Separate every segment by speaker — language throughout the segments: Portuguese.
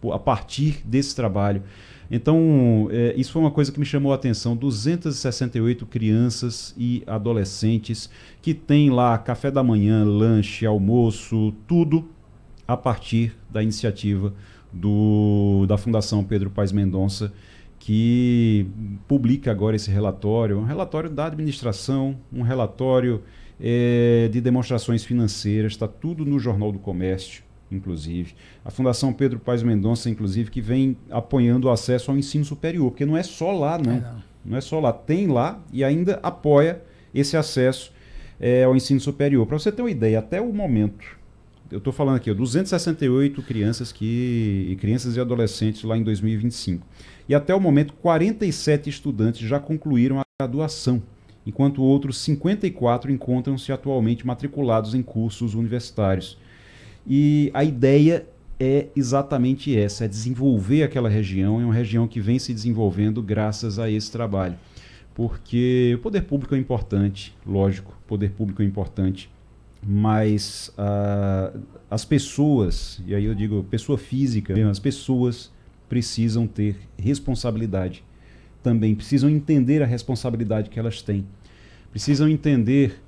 Speaker 1: a partir desse trabalho. Então, isso foi uma coisa que me chamou a atenção. 268 crianças e adolescentes que têm lá café da manhã, lanche, almoço, tudo a partir da iniciativa da Fundação Pedro Paes Mendonça, que publica agora esse relatório, um relatório da administração, um relatório de demonstrações financeiras, está tudo no Jornal do Comércio, inclusive. A Fundação Pedro Paes Mendonça, inclusive, que vem apoiando o acesso ao ensino superior, porque não é só lá, não. Não é só lá. Tem lá e ainda apoia esse acesso ao ensino superior. Para você ter uma ideia, até o momento, eu estou falando aqui, 268 crianças e adolescentes lá em 2025. E até o momento, 47 estudantes já concluíram a graduação, enquanto outros 54 encontram-se atualmente matriculados em cursos universitários. E a ideia é exatamente essa, é desenvolver aquela região, é uma região que vem se desenvolvendo graças a esse trabalho. Porque o poder público é importante, lógico, o poder público é importante, mas as pessoas, e aí eu digo pessoa física, as pessoas precisam ter responsabilidade também, precisam entender a responsabilidade que elas têm, precisam entender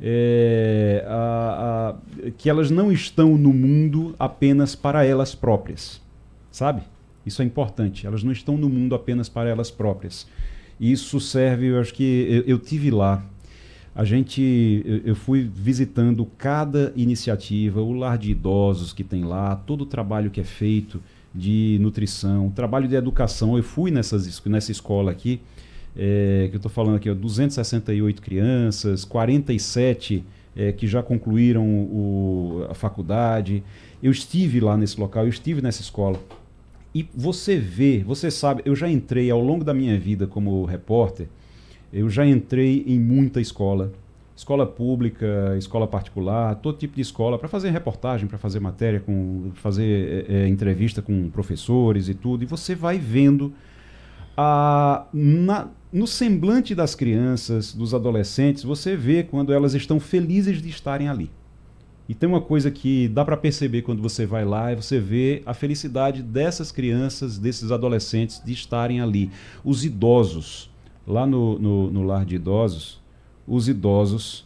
Speaker 1: que elas não estão no mundo apenas para elas próprias, sabe? Isso é importante, elas não estão no mundo apenas para elas próprias. Isso serve, eu acho que eu tive lá, eu fui visitando cada iniciativa, o lar de idosos que tem lá, todo o trabalho que é feito de nutrição, trabalho de educação. Eu fui nessa escola aqui, que eu estou falando aqui, 268 crianças, 47 que já concluíram a faculdade. Eu estive lá nesse local, eu estive nessa escola. E você sabe, eu já entrei ao longo da minha vida como repórter, eu já entrei em muita escola pública, escola particular, todo tipo de escola, para fazer reportagem, para fazer matéria, fazer entrevista com professores e tudo. E você vai vendo no semblante das crianças, dos adolescentes, você vê quando elas estão felizes de estarem ali. E tem uma coisa que dá para perceber quando você vai lá, e você vê a felicidade dessas crianças, desses adolescentes de estarem ali. Os idosos, lá no lar de idosos, os idosos,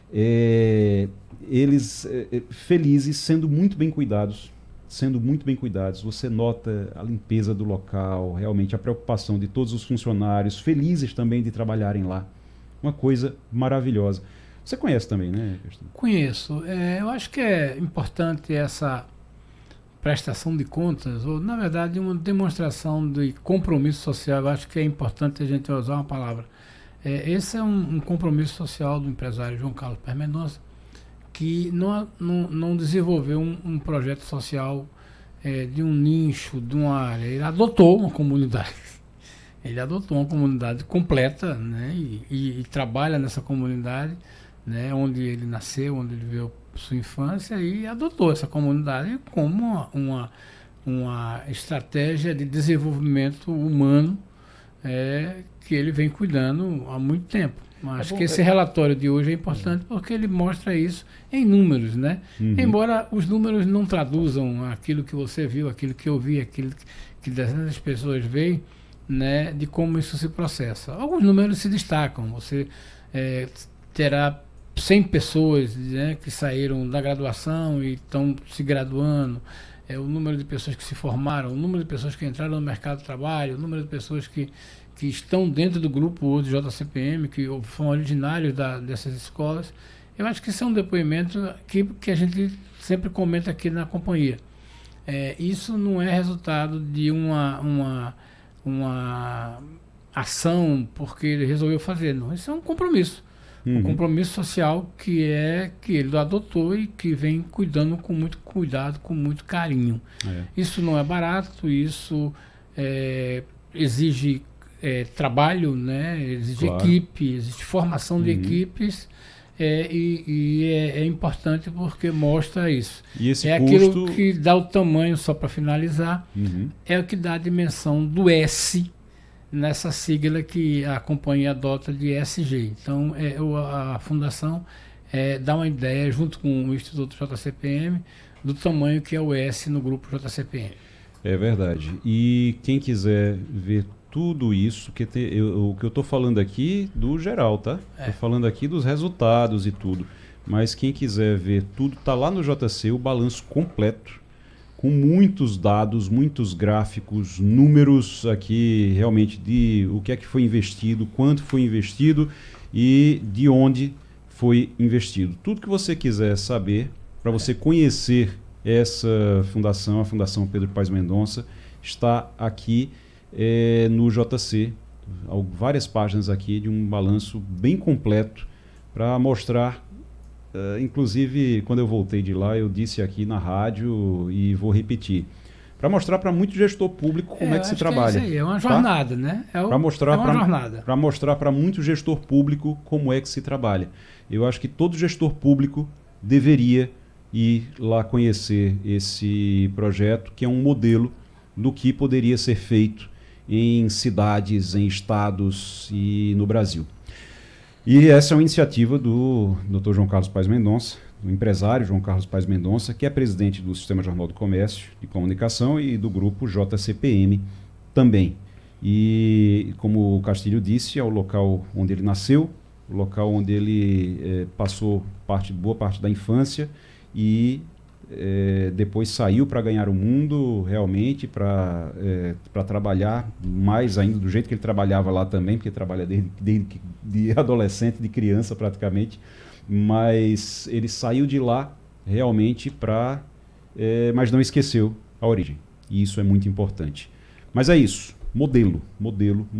Speaker 1: eles felizes, sendo muito bem cuidados, você nota a limpeza do local, realmente a preocupação de todos os funcionários, felizes também de trabalharem lá. Uma coisa maravilhosa. Você conhece também, né, Cristina?
Speaker 2: Conheço. Eu acho que é importante essa prestação de contas, ou na verdade uma demonstração de compromisso social. Eu acho que é importante a gente usar uma palavra. Esse é um compromisso social do empresário João Carlos Paes Mendonça, que não desenvolveu um projeto social de um nicho, de uma área. Ele adotou uma comunidade. Ele adotou uma comunidade completa, né, e trabalha nessa comunidade, né, onde ele nasceu, onde ele viveu sua infância, e adotou essa comunidade como uma estratégia de desenvolvimento humano que ele vem cuidando há muito tempo. Acho que esse relatório de hoje é importante porque ele mostra isso em números, né? Uhum. Embora os números não traduzam aquilo que você viu, aquilo que eu vi, aquilo que dezenas de pessoas veem, né, de como isso se processa. Alguns números se destacam. Você terá 100 pessoas, né, que saíram da graduação e estão se graduando, o número de pessoas que se formaram, o número de pessoas que entraram no mercado de trabalho, o número de pessoas que estão dentro do grupo hoje de JCPM, que são originários dessas escolas. Eu acho que isso é um depoimento que a gente sempre comenta aqui na companhia. Isso não é resultado de uma ação porque ele resolveu fazer, não. Isso é um compromisso. Um compromisso social que ele adotou e que vem cuidando com muito cuidado, com muito carinho. Isso não é barato, isso exige trabalho, né? Exige equipe, existe formação de equipes, e é importante porque mostra isso.
Speaker 1: E esse
Speaker 2: aquilo que dá o tamanho, só para finalizar, é o que dá a dimensão do S nessa sigla que a companhia adota de ESG. Então, a fundação dá uma ideia, junto com o Instituto JCPM, do tamanho que é o S no grupo JCPM.
Speaker 1: É verdade. E quem quiser ver tudo isso, o que eu estou falando aqui do geral, tá? Estou falando aqui dos resultados e tudo. Mas quem quiser ver tudo, tá lá no JC o balanço completo, com muitos dados, muitos gráficos, números aqui realmente de o que é que foi investido, quanto foi investido e de onde foi investido. Tudo que você quiser saber para você conhecer essa fundação, a Fundação Pedro Paes Mendonça, está aqui no JC, várias páginas aqui de um balanço bem completo para mostrar. Inclusive, quando eu voltei de lá, eu disse aqui na rádio e vou repetir. Para mostrar para muito gestor público como é que se trabalha.
Speaker 2: É isso aí, é uma jornada, né?
Speaker 1: Para mostrar
Speaker 2: uma jornada.
Speaker 1: Para mostrar para muito gestor público como é que se trabalha. Eu acho que todo gestor público deveria ir lá conhecer esse projeto, que é um modelo do que poderia ser feito em cidades, em estados e no Brasil. E essa é uma iniciativa do Dr. João Carlos Paes Mendonça, do empresário João Carlos Paes Mendonça, que é presidente do Sistema Jornal do Comércio e Comunicação e do grupo JCPM também. E, como o Castilho disse, é o local onde ele nasceu, o local onde ele passou boa parte da infância e depois saiu para ganhar o mundo realmente, para trabalhar mais ainda do jeito que ele trabalhava lá também, porque trabalha desde de adolescente, de criança praticamente, mas ele saiu de lá realmente mas não esqueceu a origem, e isso é muito importante. Mas é isso, modelo.